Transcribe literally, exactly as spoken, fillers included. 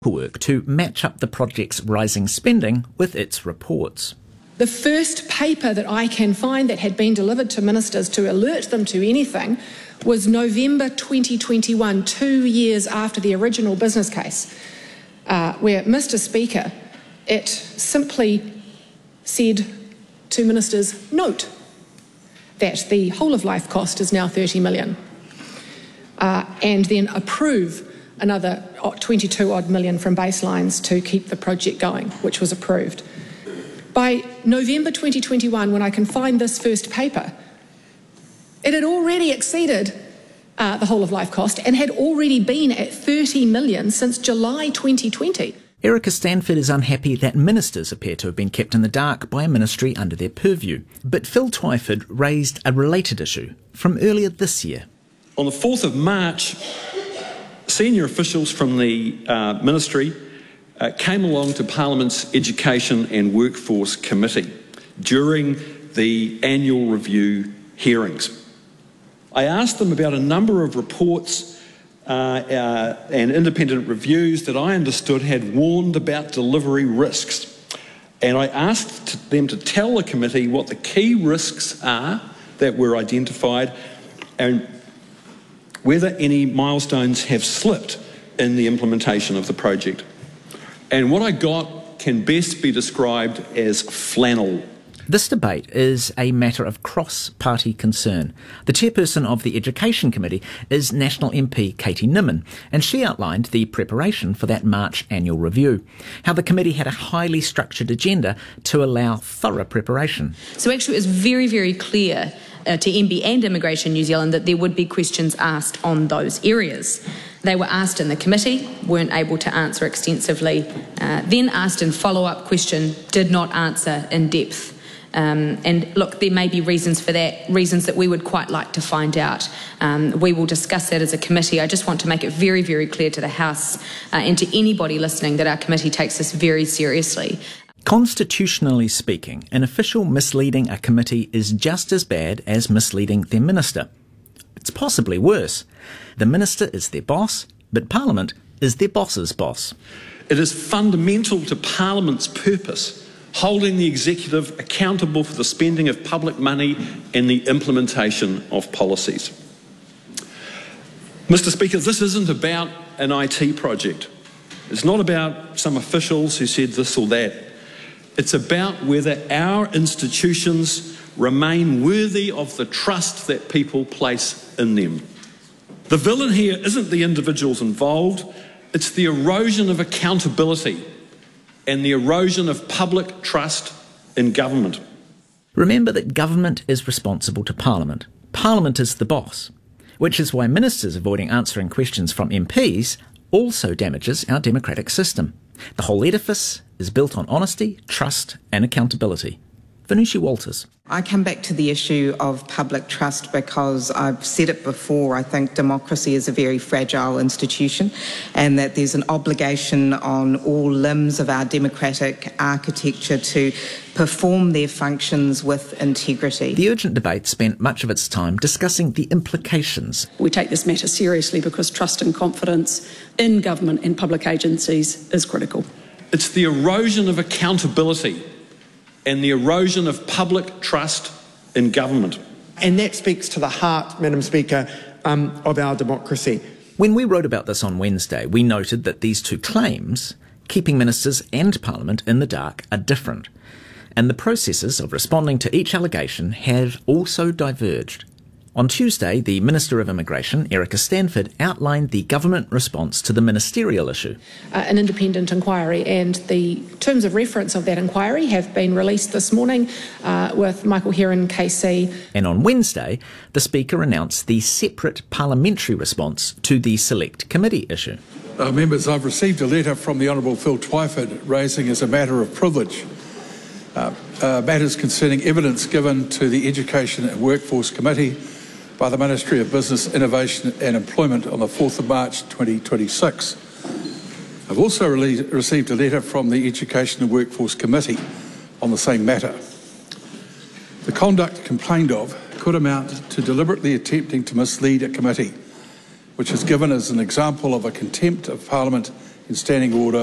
work to match up the project's rising spending with its reports. The first paper that I can find that had been delivered to ministers to alert them to anything was November twenty twenty-one, two years after the original business case, uh, where, Mister Speaker, it simply said to ministers, note that the whole-of-life cost is now thirty million, uh, and then approve another twenty-two odd million from baselines to keep the project going, which was approved. By November twenty twenty-one, when I can find this first paper, it had already exceeded uh, the whole-of-life cost and had already been at thirty million since July twenty twenty. Erica Stanford is unhappy that ministers appear to have been kept in the dark by a ministry under their purview. But Phil Twyford raised a related issue from earlier this year. On the fourth of March, senior officials from the uh, ministry uh, came along to Parliament's Education and Workforce Committee during the annual review hearings. I asked them about a number of reports uh, uh, and independent reviews that I understood had warned about delivery risks. And I asked them to tell the committee what the key risks are that were identified and whether any milestones have slipped in the implementation of the project. And what I got can best be described as flannel. This debate is a matter of cross-party concern. The chairperson of the Education Committee is National M P Katie Nimmin, and she outlined the preparation for that March annual review, how the committee had a highly structured agenda to allow thorough preparation. So actually it was very, very clear uh, to M B and Immigration New Zealand that there would be questions asked on those areas. They were asked in the committee, weren't able to answer extensively, uh, then asked in follow-up question, did not answer in depth. Um, and look, there may be reasons for that, reasons that we would quite like to find out. Um, we will discuss that as a committee. I just want to make it very, very clear to the House uh, and to anybody listening that our committee takes this very seriously. Constitutionally speaking, an official misleading a committee is just as bad as misleading their minister. It's possibly worse. The minister is their boss, but Parliament is their boss's boss. It is fundamental to Parliament's purpose, holding the executive accountable for the spending of public money and the implementation of policies. Mister Speaker, this isn't about an I T project. It's not about some officials who said this or that. It's about whether our institutions remain worthy of the trust that people place in them. The villain here isn't the individuals involved, it's the erosion of accountability and the erosion of public trust in government. Remember that government is responsible to Parliament. Parliament is the boss, which is why ministers avoiding answering questions from M Ps also damages our democratic system. The whole edifice is built on honesty, trust and accountability. Venushi Walters. I come back to the issue of public trust because I've said it before, I think democracy is a very fragile institution and that there's an obligation on all limbs of our democratic architecture to perform their functions with integrity. The urgent debate spent much of its time discussing the implications. We take this matter seriously because trust and confidence in government and public agencies is critical. It's the erosion of accountability and the erosion of public trust in government. And that speaks to the heart, Madam Speaker, um, of our democracy. When we wrote about this on Wednesday, we noted that these two claims, keeping ministers and Parliament in the dark, are different. And the processes of responding to each allegation have also diverged. On Tuesday, the Minister of Immigration, Erica Stanford, outlined the government response to the ministerial issue. Uh, an independent inquiry, and the terms of reference of that inquiry have been released this morning uh, with Michael Heron K C. And on Wednesday, the Speaker announced the separate parliamentary response to the Select Committee issue. Uh, members, I've received a letter from the Honourable Phil Twyford raising as a matter of privilege uh, uh, matters concerning evidence given to the Education and Workforce Committee by the Ministry of Business, Innovation and Employment on the fourth of March twenty twenty-six. I've also re- received a letter from the Education and Workforce Committee on the same matter. The conduct complained of could amount to deliberately attempting to mislead a committee, which is given as an example of a contempt of Parliament in Standing Order